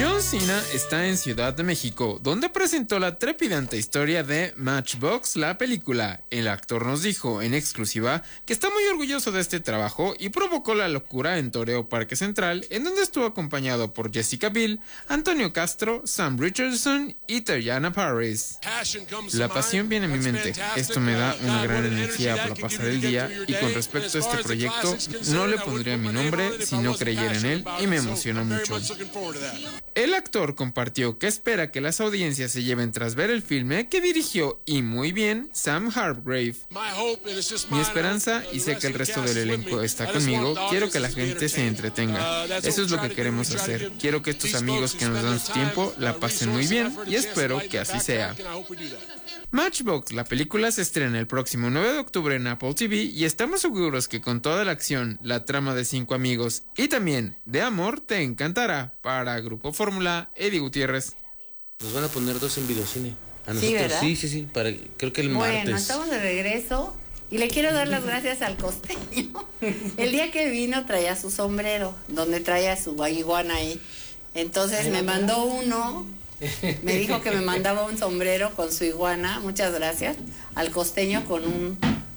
John Cena está en Ciudad de México, donde presentó la trepidante historia de Matchbox, la película. El actor nos dijo en exclusiva que está muy orgulloso de este trabajo y provocó la locura en Toreo Parque Central, en donde estuvo acompañado por Jessica Biel, Antonio Castro, Sam Richardson y Teyana Parris. La pasión viene a mi mente. Esto me da una gran energía para pasar el día, y con respecto a este proyecto, no le pondría mi nombre si no creyera en él, y me emociona mucho. El actor compartió que espera que las audiencias se lleven tras ver el filme que dirigió, y muy bien, Sam Hargrave. Mi esperanza, y sé que el resto del elenco está conmigo, quiero que la gente se entretenga. Eso es lo que queremos hacer. Quiero que estos amigos que nos dan su tiempo la pasen muy bien, y espero que así sea. Matchbox, la película, se estrena el próximo 9 de octubre en Apple TV, y estamos seguros que con toda la acción, la trama de 5 amigos y también de amor te encantará. Para Grupo Fórmula, Eddie Gutiérrez. Nos van a poner 2 en videocine. A nosotros, sí, ¿verdad? Sí, creo que el martes. Bueno, estamos de regreso y le quiero dar las gracias al costeño. El día que vino traía su sombrero, donde traía su iguana ahí. Entonces me mandó uno, me dijo que me mandaba un sombrero con su iguana. Muchas gracias al costeño con un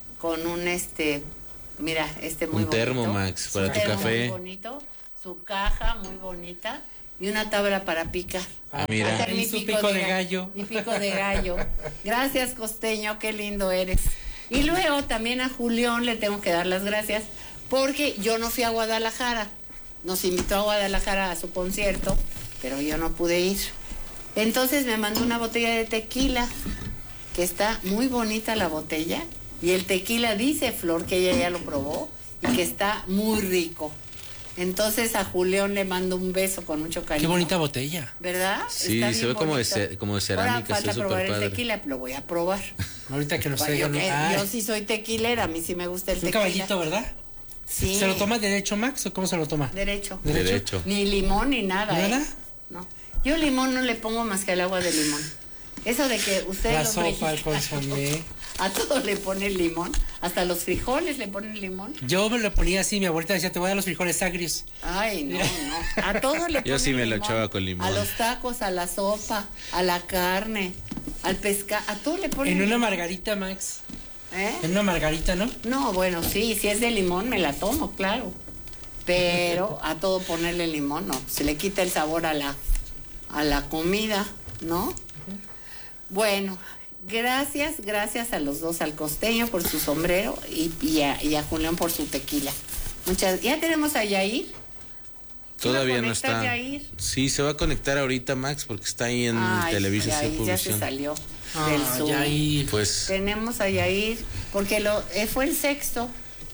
mira, muy un termo, bonito. Max, para tu café. Muy bonito, su caja muy bonita y una tabla para picar. Mira. Hacer mi pico de gallo. Mi pico de gallo. Gracias, costeño, qué lindo eres. Y luego también a Julián le tengo que dar las gracias porque yo no fui a Guadalajara. Nos invitó a Guadalajara a su concierto, pero yo no pude ir. Entonces me mandó una botella de tequila, que está muy bonita la botella. Y el tequila, dice Flor, que ella ya lo probó y que está muy rico. Entonces a Julián le mando un beso con mucho cariño. Qué bonita botella. ¿Verdad? Sí, se ve como de cerámica. Ahora falta probar el tequila, lo voy a probar. Ahorita que nos traigan. Yo sí soy tequilera, a mí sí me gusta el tequila. Un caballito, ¿verdad? Sí. ¿Se lo toma derecho, Max, o cómo se lo toma? Derecho. Ni limón ni nada. ¿Nada? No. Yo limón no le pongo más que el agua de limón. Eso de que ustedes la sopa, el consomé. A todo le ponen limón, hasta los frijoles le ponen limón. Yo me lo ponía así, mi abuelita decía, te voy a dar los frijoles agrios. Ay, no. A todo le ponen Yo sí me limón. lo echaba con limón. A los tacos, a la sopa, a la carne, al pescado, a todo le ponen En una limón. margarita, Max. ¿Eh? En una margarita, ¿no? No, bueno, sí, si es de limón me la tomo, claro. Pero a todo ponerle limón, no. Se le quita el sabor a la comida, ¿no? Bueno, gracias a los dos, al costeño por su sombrero y a Julián por su tequila. Ya tenemos a Yair. Todavía no está. Yair? Sí, se va a conectar ahorita, Max, porque está ahí en Televisa. Yair ya se salió del Zoom. Yair. Pues tenemos a Yair porque fue el sexto.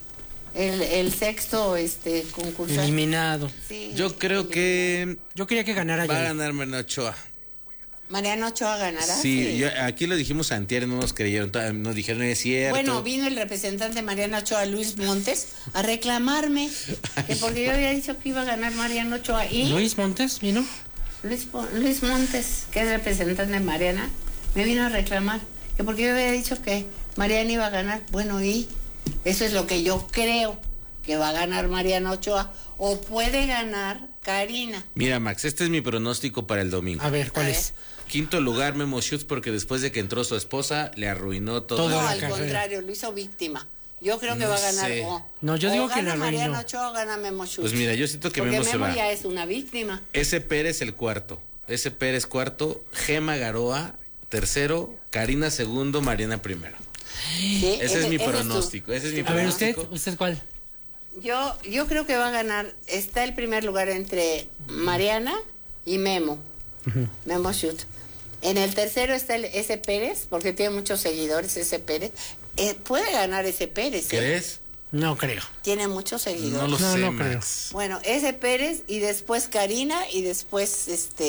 El sexto concursante eliminado. Sí, yo creo que yo quería que ganara va Yair. a ganar Mariano Ochoa. Mariano Ochoa ganará. Sí, aquí lo dijimos antier, no nos creyeron, nos dijeron es cierto. Bueno, vino el representante Mariano Ochoa, Luis Montes, a reclamarme que porque yo había dicho que iba a ganar Mariano Ochoa y Luis Montes vino. Luis Montes, que es representante de Mariana, me vino a reclamar que porque yo había dicho que Mariana iba a ganar. Bueno, y eso es lo que yo creo, que va a ganar Mariano Ochoa o puede ganar Karina. Mira, Max, este es mi pronóstico para el domingo. A ver, ¿cuál es? Quinto lugar, Memo Schutz, porque después de que entró su esposa, le arruinó todo. No, al contrario, lo hizo víctima. Yo creo que va a ganar. No, yo digo que la Mariano Ochoa o gana Memo Schutz. Pues mira, yo siento que Memo se va. Memo ya es una víctima. Ese Pérez el cuarto. Ese Pérez cuarto. Gema Garoa tercero. Karina segundo. Mariana primero. Sí, ese es mi pronóstico. Ese es mi pronóstico. A ver, ¿usted cuál? Yo creo que va a ganar. Está el primer lugar entre Mariana y Memo. Memo Schutz. En el tercero está ese Pérez, porque tiene muchos seguidores ese Pérez. Puede ganar ese Pérez. ¿Crees? No creo. Tiene muchos seguidores. No lo sé, no creo. Bueno, ese Pérez y después Karina y después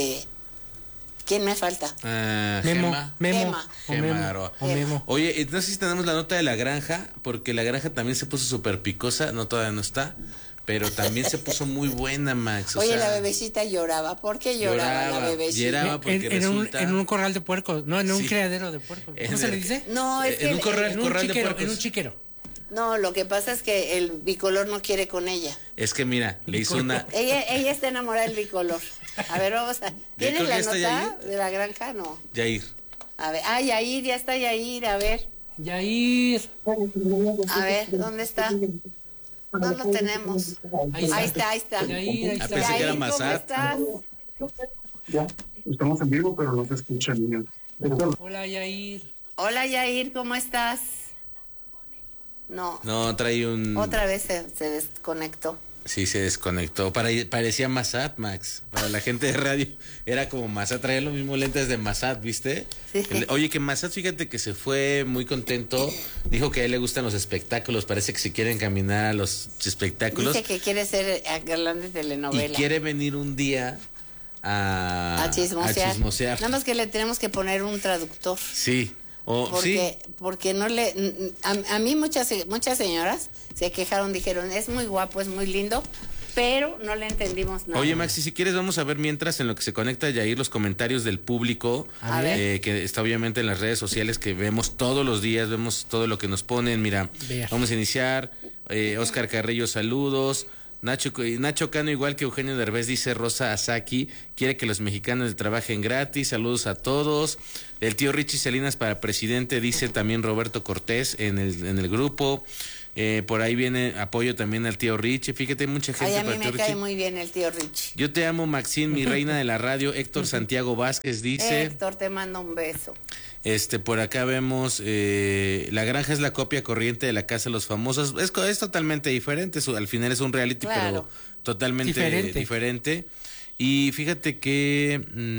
¿quién me falta? Memo. Gema. Oye, no sé si tenemos la nota de La Granja, porque La Granja también se puso súper picosa, no, todavía no está, pero también se puso muy buena, Max. Oye, la bebecita lloraba. ¿Por qué lloraba la bebecita? Lloraba porque en un corral de puercos, no, en un criadero de puercos. ¿Cómo se le dice? No, es en un corral de puercos. En un chiquero. No, lo que pasa es que el bicolor no quiere con ella. Es que mira, le hizo una... Ella está enamorada del bicolor. A ver, vamos a... ¿Tienes la nota de la granja? No. Yair. A ver, Yair, ya está Yair, a ver. Yair. A ver, ¿dónde está? No lo tenemos. Ahí está. Yair, ahí está. Pensé que era Yair, ¿cómo Massad. estás? Ya, estamos en vivo, pero no se escucha, niña. Hola, Yair. Hola Yair, ¿cómo estás? No, trae un... otra vez se desconectó. Sí, se desconectó. Parecía Massad, Max. Para la gente de radio era como Massad. Traía los mismos lentes de Massad, ¿viste? Sí. Oye, que Massad, fíjate que se fue muy contento. Dijo que a él le gustan los espectáculos. Parece que se quiere encaminar a los espectáculos. Dice que quiere ser galán de telenovela. Y quiere venir un día a chismosear. Nada más que le tenemos que poner un traductor. Sí. Porque no le... A mí muchas señoras se quejaron, dijeron, es muy guapo, es muy lindo, pero no le entendimos nada. Oye, Maxi, si quieres vamos a ver mientras en lo que se conecta Yair los comentarios del público, que está obviamente en las redes sociales que vemos todos los días, vemos todo lo que nos ponen. Mira, vamos a iniciar. Oscar Carrillo, saludos. Nacho Cano, igual que Eugenio Derbez, dice Rosa Asaki, quiere que los mexicanos trabajen gratis, saludos a todos. El tío Richie Salinas para presidente, dice también Roberto Cortés en el grupo. Por ahí viene apoyo también al tío Richie, fíjate, mucha gente. A mí me cae muy bien el tío Richie. Yo te amo, Maxine, mi reina de la radio. Héctor Santiago Vázquez dice. Héctor, te mando un beso. Por acá vemos, La Granja es la copia corriente de La Casa de los Famosos. Es totalmente diferente, al final es un reality, claro, pero totalmente diferente. Y fíjate que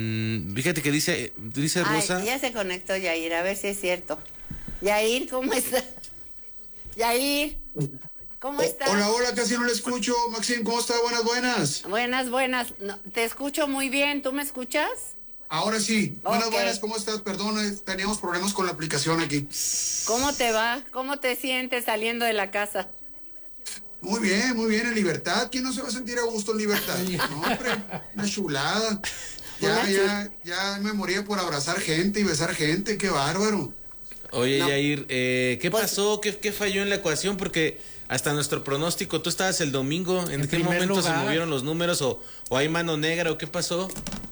dice Rosa. Ya se conectó Yair, a ver si es cierto. Yair, ¿cómo estás? Yair, ¿cómo estás? Hola, casi no le escucho. Maxine, ¿cómo está? Buenas. Buenas. No, te escucho muy bien, ¿tú me escuchas? Ahora sí. Okay. Buenas, ¿cómo estás? Perdón, teníamos problemas con la aplicación aquí. ¿Cómo te va? ¿Cómo te sientes saliendo de la casa? Muy bien, en libertad. ¿Quién no se va a sentir a gusto en libertad? No, hombre, una chulada. Ya me moría por abrazar gente y besar gente, qué bárbaro. Oye, no. Yair, ¿qué pasó? ¿Qué falló en la ecuación? Porque hasta nuestro pronóstico, tú estabas el domingo, ¿en qué momento se movieron los números? ¿O hay mano negra o qué pasó?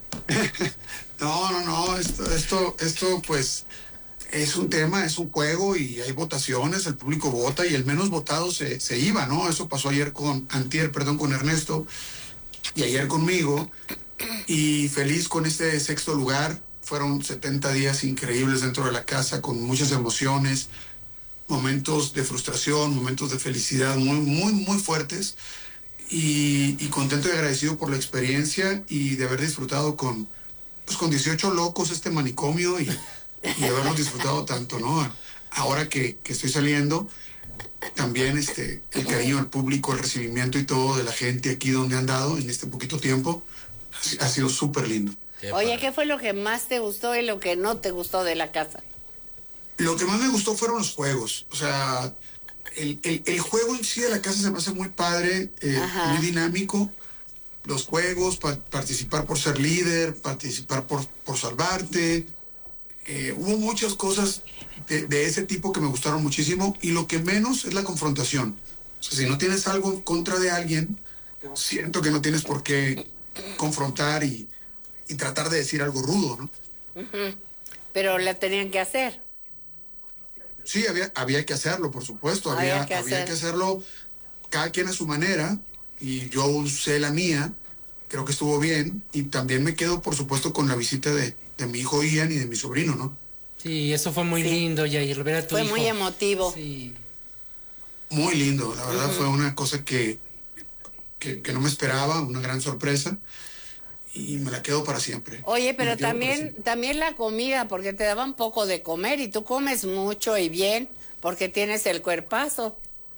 No, esto pues es un tema, es un juego y hay votaciones, el público vota y el menos votado se iba, ¿no? Eso pasó ayer con Ernesto y ayer conmigo, y feliz con este sexto lugar. Fueron 70 días increíbles dentro de la casa, con muchas emociones, momentos de frustración, momentos de felicidad muy fuertes, y contento y agradecido por la experiencia y de haber disfrutado con 18 locos este manicomio y habernos disfrutado tanto, ¿no? Ahora que estoy saliendo, también el cariño del público, el recibimiento y todo de la gente aquí donde han dado en este poquito tiempo, ha sido súper lindo. Oye, ¿qué fue lo que más te gustó y lo que no te gustó de la casa? Lo que más me gustó fueron los juegos. O sea, el juego en sí de la casa se me hace muy padre, muy dinámico. Los juegos, participar por ser líder, participar por salvarte. Hubo muchas cosas de ese tipo que me gustaron muchísimo, y lo que menos es la confrontación. O sea, si no tienes algo en contra de alguien, siento que no tienes por qué confrontar y tratar de decir algo rudo, ¿no? Pero la tenían que hacer. Sí, había que hacerlo, por supuesto. Había que hacerlo cada quien a su manera, y yo usé la mía. Creo que estuvo bien, y también me quedo, por supuesto, con la visita de mi hijo Ian y de mi sobrino, ¿no? Sí, eso fue muy lindo, Yair, ver a tu hijo. Fue muy emotivo. Sí. Muy lindo, la verdad fue una cosa que no me esperaba, una gran sorpresa. Y me la quedo para siempre. Oye, pero también la comida, porque te daban poco de comer y tú comes mucho y bien, porque tienes el cuerpazo.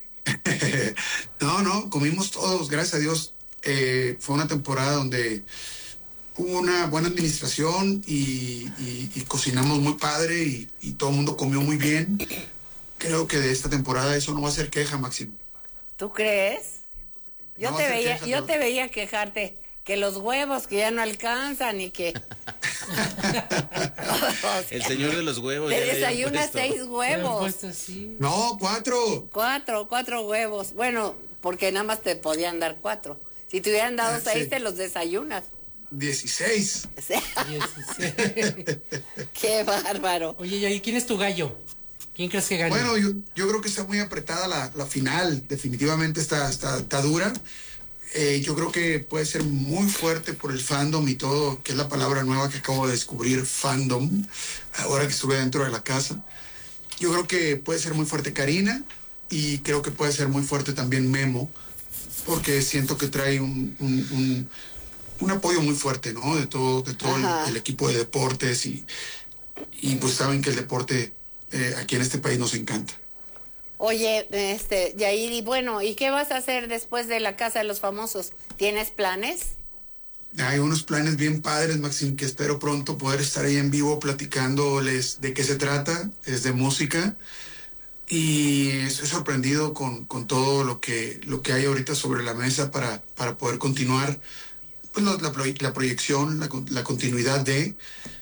No, comimos todos, gracias a Dios. Fue una temporada donde hubo una buena administración y cocinamos muy padre y todo el mundo comió muy bien. Creo que de esta temporada eso no va a ser queja, Máximo. ¿Tú crees? Yo te veía quejarte que los huevos que ya no alcanzan y que El señor de los huevos. Te ya le habían desayunas puesto. 6 Te han huevos. puesto así. No, 4. 4 huevos. Bueno, porque nada más te podían dar 4. Si te hubieran dado 6, sí. te los desayunas. 16. O sea, 16. qué bárbaro. Oye, Yair, ¿quién es tu gallo? ¿Quién crees que gane? Bueno, yo creo que está muy apretada la final. Definitivamente está dura. Yo creo que puede ser muy fuerte por el fandom y todo, que es la palabra nueva que acabo de descubrir, fandom, ahora que estuve dentro de la casa. Yo creo que puede ser muy fuerte Karina y creo que puede ser muy fuerte también Memo, porque siento que trae un apoyo muy fuerte, ¿no? De todo el equipo de deportes y pues saben que el deporte aquí en este país nos encanta. Oye, Yair, y bueno, ¿y qué vas a hacer después de la Casa de los Famosos? ¿Tienes planes? Hay unos planes bien padres, Maxim, que espero pronto poder estar ahí en vivo platicándoles de qué se trata, es de música. Y estoy sorprendido con todo lo que hay ahorita sobre la mesa para poder continuar pues, la proyección, la continuidad de...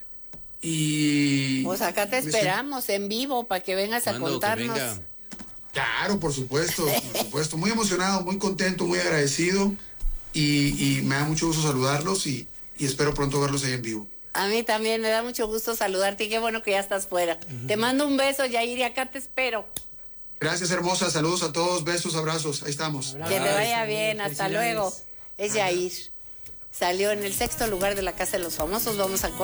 Y Pues acá te esperamos en vivo para que vengas a ¿Cuándo que contarnos. venga? Claro, por supuesto. Muy emocionado, muy contento, muy agradecido. Y me da mucho gusto saludarlos y espero pronto verlos ahí en vivo. A mí también me da mucho gusto saludarte y qué bueno que ya estás fuera. Te mando un beso, Yair, y acá te espero. Gracias, hermosa. Saludos a todos. Besos, abrazos. Ahí estamos. Que te vaya bien, hasta Felicidades. luego. Es Yair. Salió en el 6º lugar de la Casa de los Famosos. Vamos a